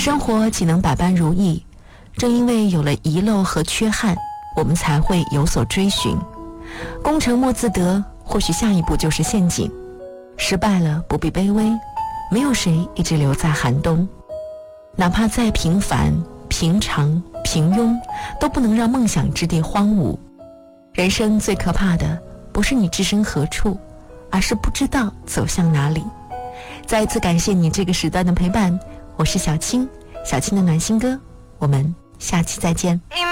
生活岂能百般如意？正因为有了遗漏和缺憾，我们才会有所追寻。功成莫自得，或许下一步就是陷阱。失败了不必卑微，没有谁一直留在寒冬。哪怕再平凡、平常、平庸，都不能让梦想之地荒芜。人生最可怕的，不是你置身何处，而是不知道走向哪里。再一次感谢你这个时段的陪伴，我是小青，小青的暖心歌，我们下期再见。